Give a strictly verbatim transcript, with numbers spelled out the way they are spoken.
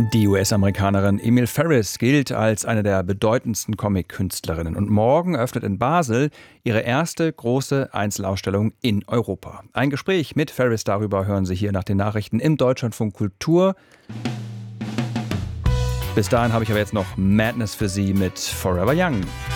Die U S-Amerikanerin Emile Ferris gilt als eine der bedeutendsten Comic-Künstlerinnen und morgen öffnet in Basel ihre erste große Einzelausstellung in Europa. Ein Gespräch mit Ferris darüber hören Sie hier nach den Nachrichten im Deutschlandfunk Kultur. Bis dahin habe ich aber jetzt noch Madness für Sie mit Forever Young.